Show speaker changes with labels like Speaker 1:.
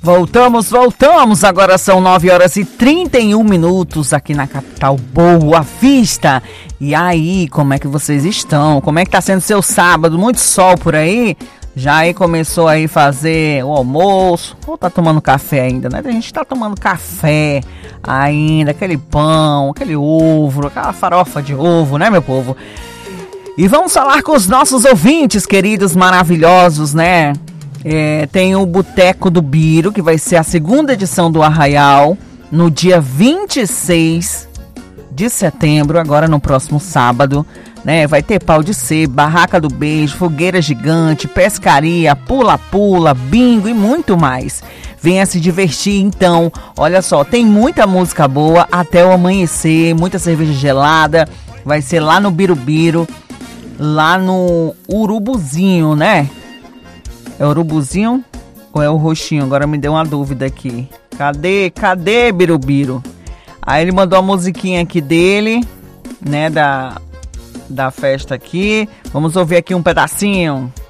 Speaker 1: Voltamos, agora são 9h31 aqui na capital Boa Vista. E aí, como é que vocês estão? Como é que tá sendo seu sábado? Muito sol por aí? Já aí começou aí fazer o almoço? Ou tá tomando café ainda, né? A gente tá tomando café ainda, aquele pão, aquele ovo, aquela farofa de ovo, né, meu povo? E vamos falar com os nossos ouvintes, queridos, maravilhosos, né? Tem o Boteco do Biro, que vai ser a segunda edição do Arraial, no dia 26 de setembro, agora no próximo sábado, né? Vai ter pau de sebo, barraca do beijo, fogueira gigante, pescaria, pula-pula, bingo e muito mais. Venha se divertir então, olha só, tem muita música boa até o amanhecer, muita cerveja gelada, vai ser lá no Birubiru, lá no Urubuzinho, né? É o Urubuzinho ou é o Roxinho? Agora me deu uma dúvida aqui. Cadê Birubiru? Aí ele mandou a musiquinha aqui dele, né, da festa aqui. Vamos ouvir aqui um pedacinho.